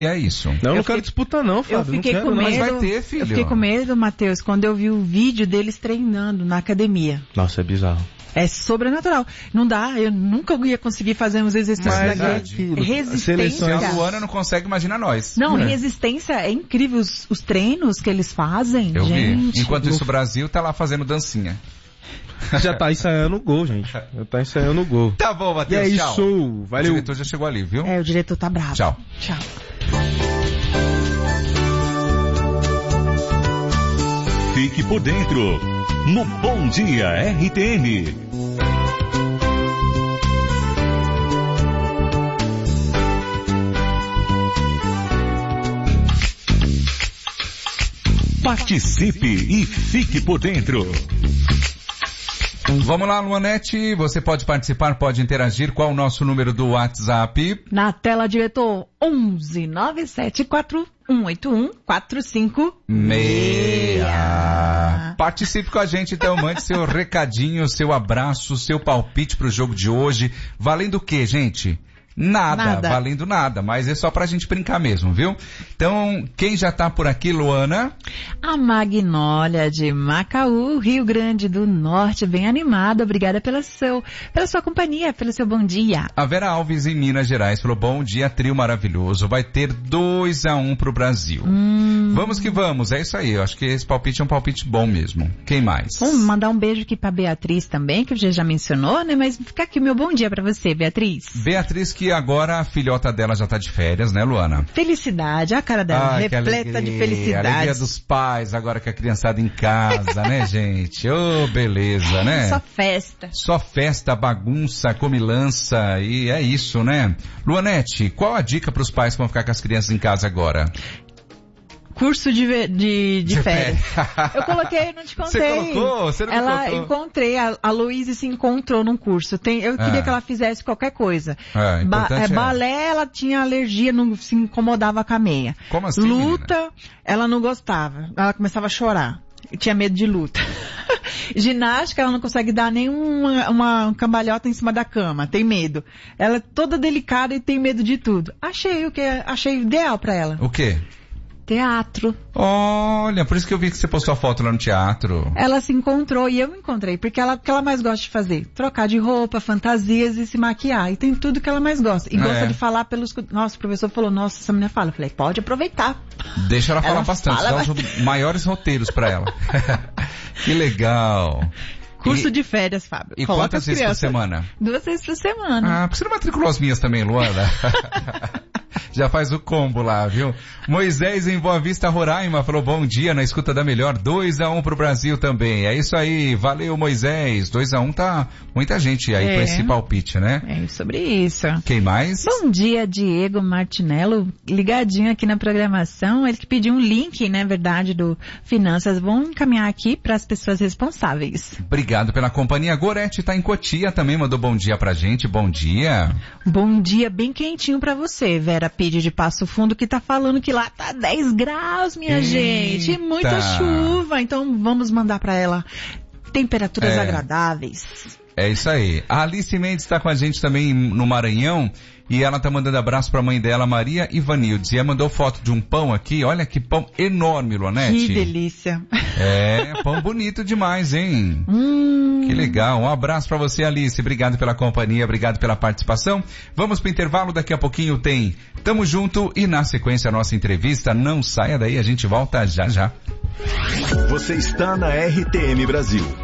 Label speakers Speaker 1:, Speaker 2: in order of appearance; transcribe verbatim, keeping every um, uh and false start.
Speaker 1: é isso.
Speaker 2: Não, eu não
Speaker 3: fiquei,
Speaker 2: quero disputar não, Fábio.
Speaker 3: Eu fiquei
Speaker 2: não quero,
Speaker 3: com medo,
Speaker 1: mas vai ter, filho.
Speaker 3: Eu fiquei com medo, Matheus, quando eu vi o vídeo deles treinando na academia.
Speaker 2: Nossa, é bizarro.
Speaker 3: É sobrenatural. Não dá, eu nunca ia conseguir fazer uns exercícios
Speaker 1: Mas
Speaker 3: daquele.
Speaker 1: é
Speaker 3: Resistência.
Speaker 1: Se a Luana não consegue, imagina nós.
Speaker 3: Não,
Speaker 2: É.
Speaker 3: resistência é incrível. Os, os treinos que eles fazem,
Speaker 1: Eu
Speaker 3: gente.
Speaker 1: vi. Enquanto isso, o Brasil tá lá fazendo dancinha.
Speaker 2: Já tá ensaiando o gol, gente. Já tá ensaiando o gol.
Speaker 1: Tá bom,
Speaker 2: E
Speaker 1: Matheus,
Speaker 2: é
Speaker 1: tchau.
Speaker 2: isso. Valeu.
Speaker 1: O diretor já chegou ali, viu?
Speaker 3: É, o diretor tá bravo.
Speaker 1: Tchau.
Speaker 3: Tchau.
Speaker 4: Fique por dentro, no Bom Dia R T N. Participe e fique por dentro.
Speaker 1: Vamos lá, Luanete, você pode participar, pode interagir. Qual o nosso número do WhatsApp?
Speaker 3: Na tela, diretor, onze nove sete quatro um oito um quatro cinco
Speaker 1: Meia. Participe com a gente, então, mande seu recadinho, seu abraço, seu palpite pro jogo de hoje. Valendo o quê, gente? Nada,
Speaker 3: Nada,
Speaker 1: valendo nada, mas é só pra gente brincar mesmo, viu? Então, quem já tá por aqui, Luana?
Speaker 3: A Magnólia de Macaú, Rio Grande do Norte, bem animada. Obrigada pela, seu, pela sua companhia, pelo seu bom dia.
Speaker 1: A Vera Alves em Minas Gerais falou, bom dia, trio maravilhoso, vai ter dois a um pro Brasil.
Speaker 3: Hum.
Speaker 1: Vamos que vamos, é isso aí, eu acho que esse palpite é um palpite bom mesmo. Quem mais?
Speaker 3: Vamos mandar um beijo aqui pra Beatriz também, que você já mencionou, né? Mas fica aqui o meu bom dia pra você, Beatriz.
Speaker 1: Beatriz, que agora a filhota dela já tá de férias, né, Luana?
Speaker 3: Felicidade, a cara dela,
Speaker 1: Ai, que
Speaker 3: repleta
Speaker 1: alegria,
Speaker 3: de felicidade.
Speaker 1: Alegria dos pais, agora que a criançada em casa, né, gente? Ô, oh, beleza, né?
Speaker 3: Só festa.
Speaker 1: Só festa, bagunça, comilança, e é isso, né? Luanete, qual a dica pros pais que vão ficar com as crianças em casa agora?
Speaker 3: Curso de, de, de,
Speaker 1: De
Speaker 3: férias.
Speaker 1: férias.
Speaker 3: Eu coloquei, não te contei.
Speaker 1: Você colocou? Você não me
Speaker 3: Ela
Speaker 1: contou?
Speaker 3: encontrei, a, a Luísa se encontrou num curso. Tem, eu queria
Speaker 1: Ah.
Speaker 3: que ela fizesse qualquer coisa.
Speaker 1: É,
Speaker 3: ba
Speaker 1: importante
Speaker 3: é,
Speaker 1: é-
Speaker 3: balé, ela tinha alergia, não se incomodava com a meia.
Speaker 1: Como assim,
Speaker 3: Luta,
Speaker 1: menina?
Speaker 3: ela não gostava. Ela começava a chorar. Tinha medo de luta. Ginástica, ela não consegue dar nenhuma uma cambalhota em cima da cama. Tem medo. Ela é toda delicada e tem medo de tudo. Achei o que achei ideal pra ela.
Speaker 1: O quê?
Speaker 3: Teatro.
Speaker 1: Olha, por isso que eu vi que você postou a foto lá no teatro.
Speaker 3: Ela se encontrou e eu me encontrei, porque ela, o que ela mais gosta de fazer? Trocar de roupa, fantasias e se maquiar. E tem tudo que ela mais gosta. E
Speaker 1: É.
Speaker 3: gosta de falar pelos... Nossa, o professor falou, nossa, essa menina fala. Eu falei, pode aproveitar.
Speaker 1: Deixa ela falar
Speaker 3: Ela
Speaker 1: bastante,
Speaker 3: fala
Speaker 1: dá os maiores roteiros pra ela. Que legal.
Speaker 3: Curso
Speaker 1: E-
Speaker 3: de férias, Fábio.
Speaker 1: E
Speaker 3: Coloca
Speaker 1: quantas
Speaker 3: as
Speaker 1: vezes por
Speaker 3: crianças.
Speaker 1: semana?
Speaker 3: Duas vezes por semana.
Speaker 1: Ah, por que você não matriculou as minhas também, Luana? Já faz o combo lá, viu? Moisés em Boa Vista, Roraima, falou bom dia na escuta da melhor. dois a um pro Brasil também. É isso aí. Valeu, Moisés. dois a um tá muita gente aí
Speaker 3: É.
Speaker 1: com esse palpite, né?
Speaker 3: É sobre isso.
Speaker 1: Quem mais?
Speaker 3: Bom dia, Diego Martinello, ligadinho aqui na programação. Ele que pediu um link, né, verdade, do Finanças. Vamos encaminhar aqui para as pessoas responsáveis.
Speaker 1: Obrigado pela companhia. Gorete tá em Cotia também, mandou bom dia pra gente. Bom dia.
Speaker 3: Bom dia, bem quentinho pra você, Vera Pide de Passo Fundo, que tá falando que lá tá dez graus, minha
Speaker 1: Eita.
Speaker 3: gente. E muita chuva, então vamos mandar pra ela temperaturas
Speaker 1: É.
Speaker 3: agradáveis.
Speaker 1: É isso aí. A Alice Mendes está com a gente também no Maranhão e ela tá mandando abraço pra mãe dela, Maria Ivanildes. E ela mandou foto de um pão aqui. Olha que pão enorme, Luanete.
Speaker 3: Que delícia.
Speaker 1: É, pão bonito demais, hein?
Speaker 3: Hum.
Speaker 1: Que legal. Um abraço pra você, Alice. Obrigado pela companhia, obrigado pela participação. Vamos pro intervalo, daqui a pouquinho tem Tamo Junto e na sequência a nossa entrevista. Não saia daí, a gente volta já já.
Speaker 4: Você está na R T M Brasil.